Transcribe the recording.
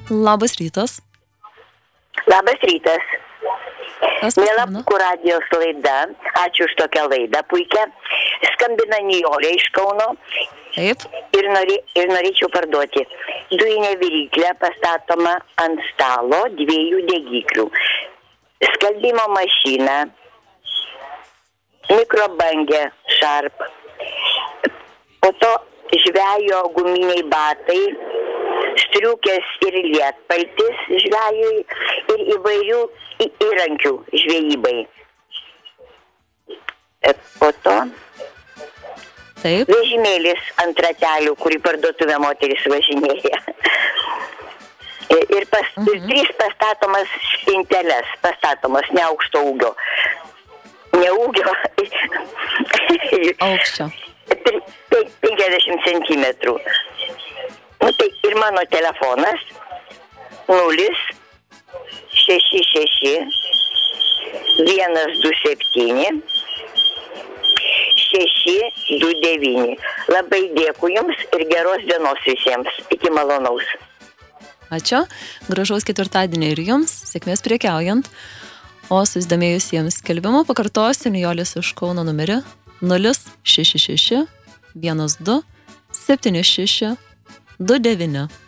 Labas rytas. Labas rytas. Mėla Paskambino? Radijos laida, ačiū už tokią laidą puikią. Skambina Nijolė iš Kauno Taip. ir norėčiau parduoti dujinę viryklę pastatoma ant stalo 2 degiklių. Skalbimo mašiną, mikrobangę Sharp, po to žvejo guminiai batai, striukės ir lietpaltis žvejui ir įvairių įrankių žvejybai. Po to Taip. vežimėlis ant ratelių, kurį parduotuvė moteris važinėja. Ir 3 pastatomas spinteles, ne aukšto ūgio. Ne ūgio. Aukščio. 50 centimetrų. Nu, tai ir mano telefonas 066 127 629. Labai dėkui Jums ir geros dienos visiems. Iki malonaus. Ačiū. Gražaus ketvirtadienio ir Jums. Sėkmės prekiaujant. O susidomėjusiems skelbimo pakartosiu Nijolės iš Kauno numerį 066 12 76 29.